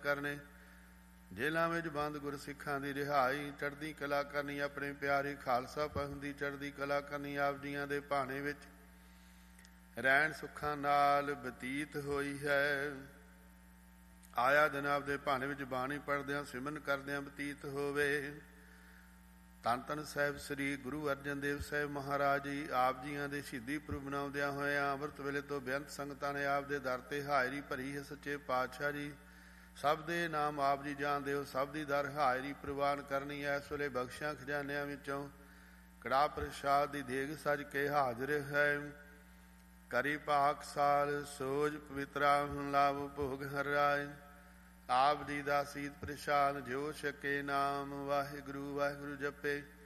ਕਰਨੇ। ਜੇਲਾਂ ਵਿੱਚ ਬੰਦ ਗੁਰਸਿੱਖਾਂ ਦੀ ਰਿਹਾਈ, ਚੜ੍ਹਦੀ ਕਲਾ ਕਰਨੀ ਆਪਣੇ ਪਿਆਰੇ ਖਾਲਸਾ ਪੰਥ ਦੀ ਚੜ੍ਹਦੀ ਕਲਾ ਕਰਨੀ। ਆਪ ਜੀਆਂ ਦੇ ਭਾਣੇ ਵਿੱਚ ਰਹਿਣ ਸੁੱਖਾਂ ਨਾਲ ਬਤੀਤ ਹੋਈ ਹੈ। ਆਇਆ ਦਿਨ ਆਪ ਦੇ ਭਾਣੇ ਵਿੱਚ ਬਾਣੀ ਪੜ੍ਹਦਿਆਂ ਸਿਮਰਨ ਕਰਦਿਆਂ ਬਤੀਤ ਹੋਵੇ। ਧੰਨ ਧੰਨ ਸਾਹਿਬ ਸ੍ਰੀ ਗੁਰੂ ਅਰਜਨ ਦੇਵ ਸਾਹਿਬ ਮਹਾਰਾਜ ਜੀ ਆਪ ਜੀਆਂ ਦੇ ਸ਼ਹੀਦੀ ਪੁਰਬ ਮਨਾਉਂਦਿਆਂ ਹੋਇਆਂ ਅੰਮ੍ਰਿਤ ਵੇਲੇ ਤੋਂ ਬੇਅੰਤ ਸੰਗਤਾਂ ਨੇ ਆਪ ਦੇ ਦਰ ਤੇ ਹਾਜ਼ਰੀ ਭਰੀ ਹੈ। ਸੱਚੇ ਪਾਤਸ਼ਾਹ ਜੀ ਸਭ ਦੇ ਨਾਮ ਆਪ ਜੀ ਜਾਣਦੇ ਹੋ, ਸਭ ਦੀ ਦਰ ਹਾਜ਼ਰੀ ਪ੍ਰਵਾਨ ਕਰਨੀ ਹੈ। ਇਸ ਵੇਲੇ ਬਖਸ਼ਿਆਂ ਖਜ਼ਾਨਿਆਂ ਵਿੱਚੋਂ ਕੜਾਹ ਪ੍ਰਸ਼ਾਦ ਦੀ ਦੇਗ ਸਜ ਕੇ ਹਾਜ਼ਰ ਹੈ। ਕਰੀ ਪਾਕ ਸਾਲ ਸੋਜ ਪਵਿੱਤਰਾ ਲਾਭ ਭੋਗ ਹਰਾਏ। ਆਪ ਜੀ ਦਾ ਸੀਤ ਪ੍ਰਸ਼ਾਦ ਜੋ ਛਕੇ ਨਾਮ ਵਾਹਿਗੁਰੂ ਵਾਹਿਗੁਰੂ ਜਪੇ।